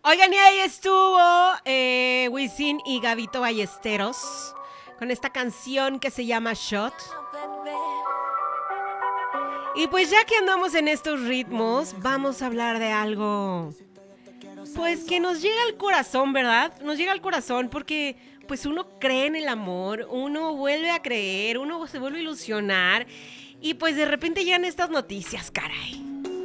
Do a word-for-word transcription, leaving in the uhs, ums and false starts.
Oigan, y ahí estuvo eh, Wisin y Gabito Ballesteros con esta canción que se llama Shot. Y pues ya que andamos en estos ritmos, vamos a hablar de algo, pues que nos llega al corazón, ¿verdad? Nos llega al corazón porque pues uno cree en el amor, uno vuelve a creer, uno se vuelve a ilusionar y pues de repente llegan estas noticias, caray.